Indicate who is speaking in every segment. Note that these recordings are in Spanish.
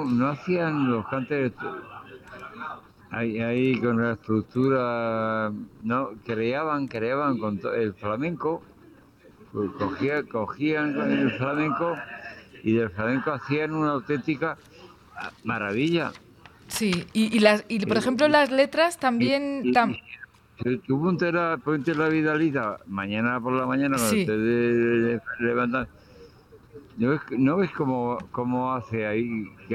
Speaker 1: no hacían los cantes ahí con la estructura, no, creaban con el flamenco, pues cogían con el flamenco y del flamenco hacían una auténtica maravilla.
Speaker 2: Sí, y por
Speaker 1: Eh,
Speaker 2: ejemplo las letras
Speaker 1: y,
Speaker 2: también,
Speaker 1: y, y tú ponte la Vidalita mañana por la mañana cuando
Speaker 2: sí,
Speaker 1: te levantas. ¿No ves cómo hace ahí? Que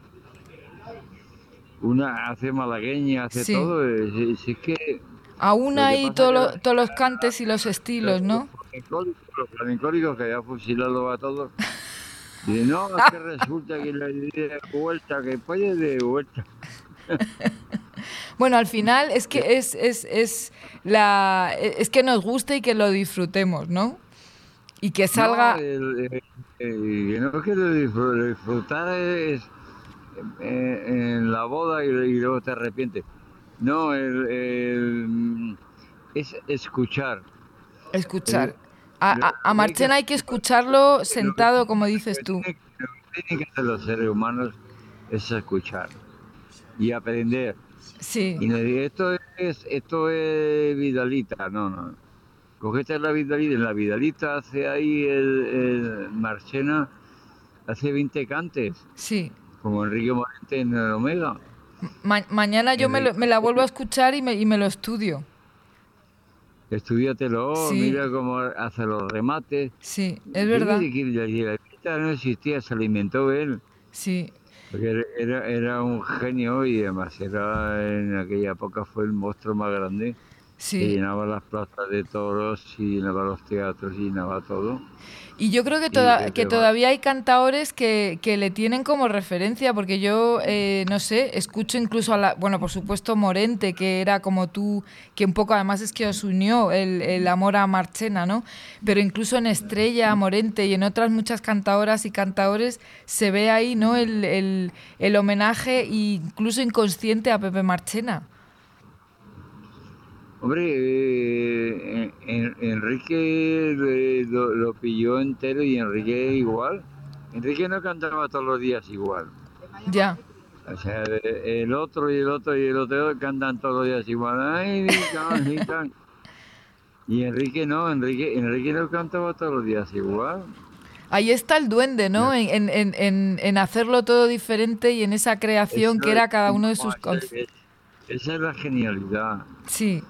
Speaker 1: hace malagueña, hace
Speaker 2: sí.
Speaker 1: todo. Si es que
Speaker 2: Aún
Speaker 1: lo que
Speaker 2: hay
Speaker 1: pasa es que
Speaker 2: todos los cantes y los estilos, ¿no?
Speaker 1: los flamencólicos que ya fusilado a todos, dicen, no, es que resulta que la idea de vuelta, que puede de vuelta.
Speaker 2: Bueno, al final es que es que nos guste y que lo disfrutemos, ¿no? Y que
Speaker 1: No,
Speaker 2: salga.
Speaker 1: que no quiero disfrutar es en la boda y luego te arrepientes. No, es escuchar.
Speaker 2: Escuchar.
Speaker 1: El-
Speaker 2: A
Speaker 1: lo que hay que
Speaker 2: Marchena
Speaker 1: hacer,
Speaker 2: hay que escucharlo
Speaker 1: lo que
Speaker 2: sentado, como dices tú.
Speaker 1: tienen que hacer los seres humanos es escuchar y aprender.
Speaker 2: Sí,
Speaker 1: Y no decir, esto es Vidalita, no. Cogete la Vidalita, en la Vidalita hace ahí el Marchena, hace 20 cantes,
Speaker 2: sí.
Speaker 1: como Enrique Morente en el Omega.
Speaker 2: Mañana yo
Speaker 1: Enrique,
Speaker 2: me la vuelvo a escuchar y me lo estudio.
Speaker 1: estudiatelo,
Speaker 2: Sí,
Speaker 1: mira cómo hace los remates.
Speaker 2: sí, es
Speaker 1: Tiene
Speaker 2: verdad.
Speaker 1: que ir, la Vidalita no existía, se lo inventó él.
Speaker 2: Sí,
Speaker 1: Porque era un genio y además en aquella época fue el monstruo más grande que
Speaker 2: sí.
Speaker 1: llenaba las plazas de toros y llenaba los teatros y llenaba todo.
Speaker 2: Y yo creo que,
Speaker 1: Y que
Speaker 2: que
Speaker 1: te va-
Speaker 2: todavía hay cantaores que le tienen como referencia, porque yo, no sé, escucho incluso a la, bueno, por supuesto Morente, que era como tú, que un poco además es que os unió el amor a Marchena, ¿no? Pero incluso en Estrella, Morente y en otras muchas cantaoras y cantaores se ve ahí, ¿no? El homenaje incluso inconsciente a Pepe Marchena.
Speaker 1: Hombre, Enrique lo pilló entero y Enrique igual. Enrique no cantaba todos los días igual.
Speaker 2: Ya.
Speaker 1: O sea, el otro y el otro y el otro cantan todos los días igual. Ay, mi canjita. Y Enrique no, Enrique no cantaba todos los días igual.
Speaker 2: Ahí está el duende, ¿no? En hacerlo todo diferente y en esa creación que
Speaker 1: Eso,
Speaker 2: era cada uno de
Speaker 1: no,
Speaker 2: sus...
Speaker 1: esa es la genialidad.
Speaker 2: Sí,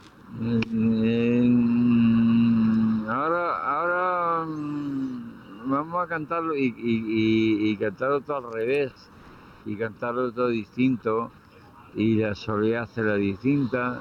Speaker 1: Ahora vamos a cantarlo y cantarlo todo al revés y cantarlo todo distinto y la soledad hacerla distinta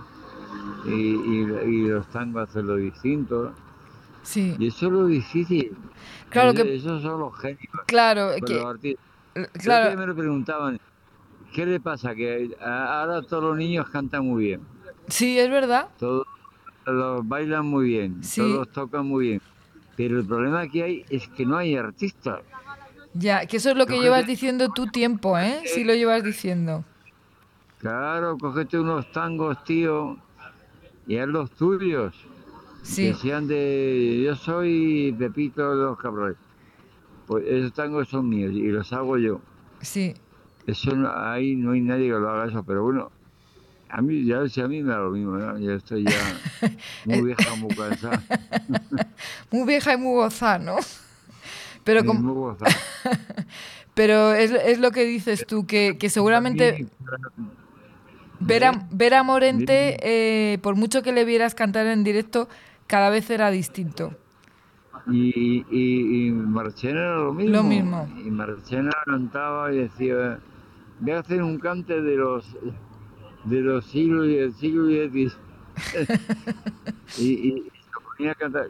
Speaker 1: y los tangos hacerlo distinto
Speaker 2: sí.
Speaker 1: y eso es lo difícil.
Speaker 2: Claro que...
Speaker 1: Esos son los genios
Speaker 2: Claro,
Speaker 1: con los
Speaker 2: que...
Speaker 1: artistas. El otro día
Speaker 2: Claro,
Speaker 1: me lo preguntaban, ¿qué le pasa? Que ahora todos los niños cantan muy bien,
Speaker 2: sí, es verdad.
Speaker 1: todos los bailan muy bien,
Speaker 2: Sí,
Speaker 1: todos tocan muy bien, pero el problema que hay es que no hay artistas.
Speaker 2: ya, que eso es lo que
Speaker 1: Cógete,
Speaker 2: llevas diciendo tú tiempo, ¿eh? Sí lo llevas diciendo.
Speaker 1: claro, cógete unos tangos, tío, y haz los tuyos, que
Speaker 2: Sí,
Speaker 1: sean de yo soy Pepito de los Cabrones. Pues esos tangos son míos y los hago yo.
Speaker 2: sí.
Speaker 1: Eso ahí no hay nadie que lo haga eso, pero bueno, a mí ya si a mí me da lo mismo, ¿no? Yo estoy ya muy vieja, muy cansada
Speaker 2: Muy vieja y muy gozada, ¿no? Pero,
Speaker 1: y muy gozada.
Speaker 2: pero es lo que dices tú, que
Speaker 1: Para
Speaker 2: seguramente
Speaker 1: mí, ¿eh?
Speaker 2: ver a Morente,
Speaker 1: Dime.
Speaker 2: por mucho que le vieras cantar en directo, cada vez era distinto.
Speaker 1: Y Marchena era lo
Speaker 2: Lo
Speaker 1: mismo.
Speaker 2: mismo.
Speaker 1: Y Marchena cantaba y decía, voy a hacer un cante de los siglos y del siglo X. Y se ponía a cantar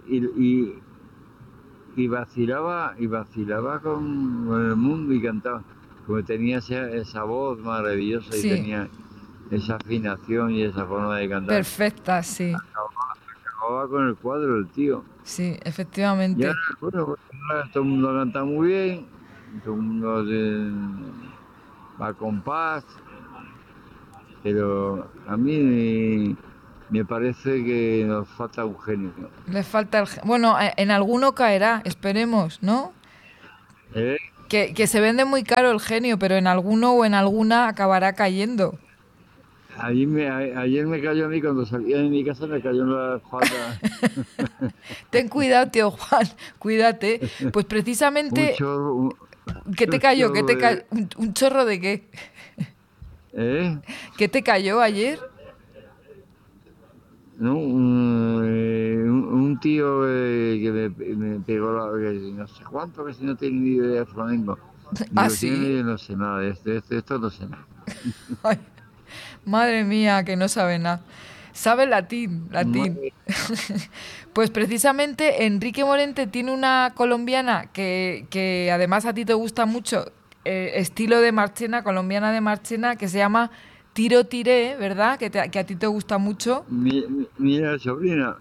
Speaker 1: y vacilaba con el mundo y cantaba. Porque tenía esa voz maravillosa y
Speaker 2: Sí,
Speaker 1: tenía esa afinación y esa forma de cantar.
Speaker 2: perfecta, sí.
Speaker 1: Acababa con el cuadro el tío.
Speaker 2: Sí,
Speaker 1: Y ahora,
Speaker 2: efectivamente.
Speaker 1: bueno, pues, ahora todo el mundo canta muy bien, todo el mundo va con paz, pero a mí me parece que nos falta un genio.
Speaker 2: Le falta el... Bueno, en alguno caerá, esperemos, ¿no?
Speaker 1: ¿Eh?
Speaker 2: Que se vende muy caro el genio, pero en alguno o en alguna acabará cayendo.
Speaker 1: Ayer me cayó a mí, cuando salía de mi casa, me cayó en la espalda
Speaker 2: Ten cuidado, tío Juan, cuídate. Pues
Speaker 1: un
Speaker 2: precisamente,
Speaker 1: chorro, un,
Speaker 2: ¿qué te
Speaker 1: un
Speaker 2: cayó? ¿Qué
Speaker 1: chorro
Speaker 2: te cayó? ¿Un chorro de qué?
Speaker 1: ¿eh?
Speaker 2: ¿Qué te cayó ayer?
Speaker 1: ¿No? Un tío que me pegó no sé cuánto, que si no tiene ni idea de flamenco.
Speaker 2: ¿Ah,
Speaker 1: Digo,
Speaker 2: sí?
Speaker 1: yo no sé nada de esto no sé nada.
Speaker 2: Ay, madre mía, que no sabe nada. Sabe latín, latín.
Speaker 1: Madre,
Speaker 2: Pues precisamente Enrique Morente tiene una colombiana que además a ti te gusta mucho, estilo de Marchena, colombiana de Marchena, que se llama Tiro Tiré, ¿verdad? Que a ti te gusta mucho.
Speaker 1: mira, sobrina,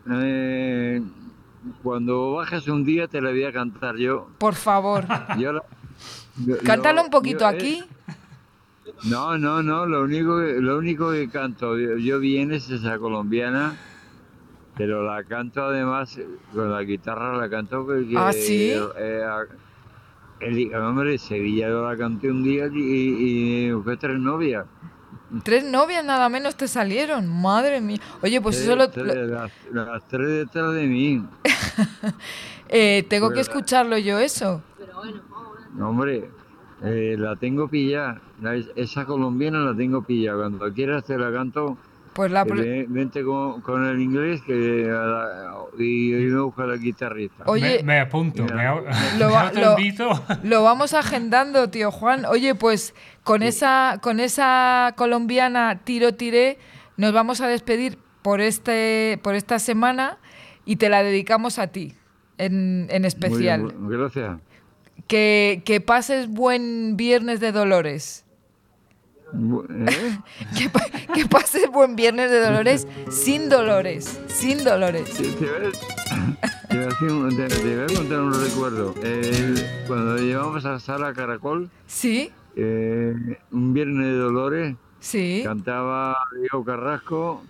Speaker 1: cuando bajes un día te la voy a cantar yo.
Speaker 2: Por favor,
Speaker 1: Yo,
Speaker 2: cántalo un poquito aquí.
Speaker 1: no, lo único que canto yo bien es esa colombiana, pero la canto además con la guitarra, la canto
Speaker 2: Ah,
Speaker 1: porque
Speaker 2: sí.
Speaker 1: el hombre, Sevilla yo la canté un día y fue tres novias.
Speaker 2: 3 novias nada menos te salieron, madre mía. Oye, pues eso
Speaker 1: Las tres detrás de mí.
Speaker 2: tengo que
Speaker 1: Pues,
Speaker 2: escucharlo yo eso.
Speaker 1: hombre, la tengo pillada. Esa colombiana la tengo pillada. Cuando quieras te la canto.
Speaker 2: Pues
Speaker 1: Vente con el inglés y me busca la guitarrista.
Speaker 2: Oye,
Speaker 3: Me
Speaker 1: Y
Speaker 3: apunto,
Speaker 1: me la-
Speaker 2: lo,
Speaker 3: me
Speaker 2: va- lo,
Speaker 3: autoinvito.
Speaker 2: lo vamos agendando, tío Juan. Oye, pues
Speaker 1: y-
Speaker 2: con esa colombiana Tiro Tiré nos vamos a despedir por esta semana y te la dedicamos a ti en
Speaker 1: Muy bien,
Speaker 2: especial.
Speaker 1: gracias.
Speaker 2: Que pases buen Viernes de Dolores.
Speaker 1: ¿Eh?
Speaker 2: Que pases buen Viernes de Dolores sin dolores, sin dolores.
Speaker 1: Te voy a contar un recuerdo. Cuando llevamos a Sala Caracol,
Speaker 2: ¿Sí?
Speaker 1: un viernes de Dolores,
Speaker 2: Sí.
Speaker 1: cantaba Diego Carrasco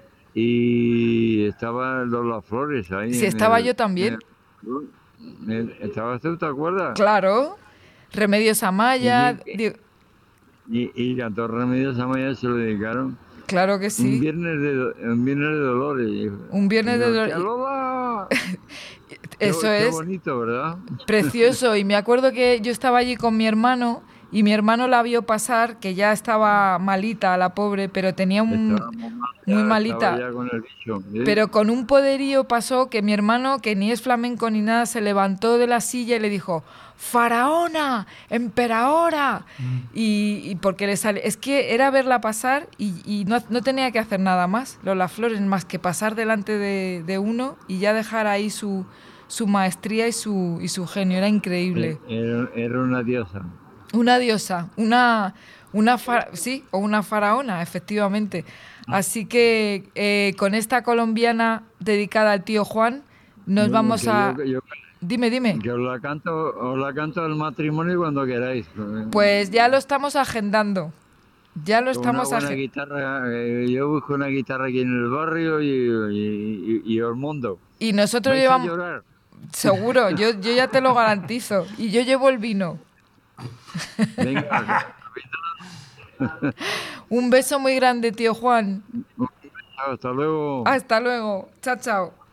Speaker 1: y estaba Lola Flores ahí
Speaker 2: Sí, estaba yo
Speaker 1: en
Speaker 2: también.
Speaker 1: ¿Estabas tú, te acuerdas?
Speaker 2: Claro. Remedios
Speaker 1: Y,
Speaker 2: Amaya.
Speaker 1: y cantó Remedios Amaya, se lo dedicaron.
Speaker 2: Claro que sí.
Speaker 1: Un viernes de Dolores.
Speaker 2: Un Viernes de
Speaker 1: Digo, ¡tía
Speaker 2: Dolores.
Speaker 1: Lola!
Speaker 2: Eso
Speaker 1: Qué
Speaker 2: es
Speaker 1: bonito, ¿verdad?
Speaker 2: precioso. Y me acuerdo que yo estaba allí con mi hermano y mi hermano la vio pasar, que ya estaba malita, la pobre, pero tenía
Speaker 1: Estaba muy mal,
Speaker 2: muy
Speaker 1: estaba
Speaker 2: malita.
Speaker 1: ya con el bicho. ¿Sí?
Speaker 2: Pero con un poderío pasó que mi hermano, que ni es flamenco ni nada, se levantó de la silla y le dijo, ¡Faraona! ¡Emperadora! Y porque le sale. Es que era verla pasar y no tenía que hacer nada más, Lola Flores, más que pasar delante de uno y ya dejar ahí su maestría y su genio. Era increíble.
Speaker 1: Era una diosa.
Speaker 2: Una diosa, sí, o una faraona, efectivamente. Así que con esta colombiana dedicada al tío Juan, nos
Speaker 1: Bueno,
Speaker 2: vamos a... Dime, dime.
Speaker 1: que os la canto al matrimonio cuando queráis.
Speaker 2: Pues ya lo estamos agendando. Ya lo
Speaker 1: Con una
Speaker 2: estamos
Speaker 1: buena
Speaker 2: agendando.
Speaker 1: guitarra, yo busco una guitarra aquí en el barrio y el mundo.
Speaker 2: Y nosotros
Speaker 1: ¿Vais a
Speaker 2: llevamos...
Speaker 1: llorar?
Speaker 2: Seguro, yo ya te lo garantizo. Y yo llevo el vino.
Speaker 1: Venga,
Speaker 2: Un beso muy grande, tío Juan.
Speaker 1: hasta luego.
Speaker 2: Hasta luego. Chao, chao.